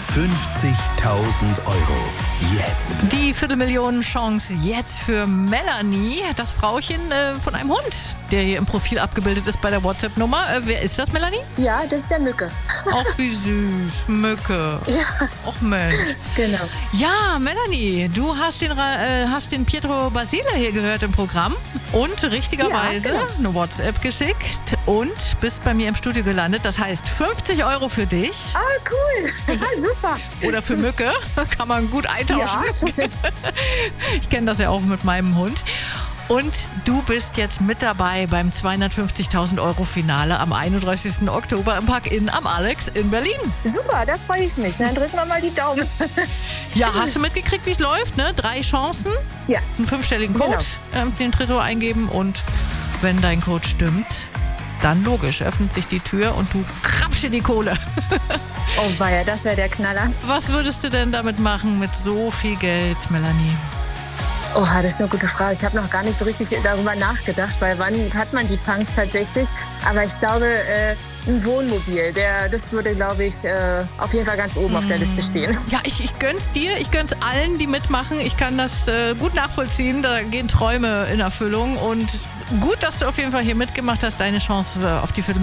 50.000 Euro. Jetzt. Die Viertelmillionen-Chance jetzt für Melanie, das Frauchen von einem Hund, der hier im Profil abgebildet ist bei der WhatsApp-Nummer. Wer ist das, Melanie? Ja, das ist der Mücke. Ach, wie süß. Mücke. Ja, Ach, Mensch. genau. Ja, Melanie, du hast den Pietro Basile hier gehört im Programm und richtigerweise Ja, genau. eine WhatsApp geschickt und bist bei mir im Studio gelandet. Das heißt 50 Euro für dich Ah, cool. Ja, super. oder für Mücke. Kann man gut eintauschen. Ja. Ich kenne das ja auch mit meinem Hund. Und du bist jetzt mit dabei beim 250.000 Euro Finale am 31. Oktober im Park-In am Alex in Berlin. Super, da freue ich mich. Dann drücken wir mal die Daumen. Ja, hast du mitgekriegt, wie es läuft? Ne? 3 Chancen, Ja. einen 5-stelligen Code, den Tresor eingeben und wenn dein Code stimmt, dann logisch, öffnet sich die Tür und du krapsch in die Kohle. Oh weia, das wäre der Knaller. Was würdest du denn damit machen mit so viel Geld, Melanie? Oha, das ist eine gute Frage. Ich habe noch gar nicht so richtig darüber nachgedacht, weil wann hat man die Chance tatsächlich? Aber ich glaube, ein Wohnmobil, das würde, glaube ich, auf jeden Fall ganz oben auf der Liste stehen. Ja, ich gönn's dir, ich gönn's allen, die mitmachen. Ich kann das gut nachvollziehen, da gehen Träume in Erfüllung und gut, dass du auf jeden Fall hier mitgemacht hast. Deine Chance auf die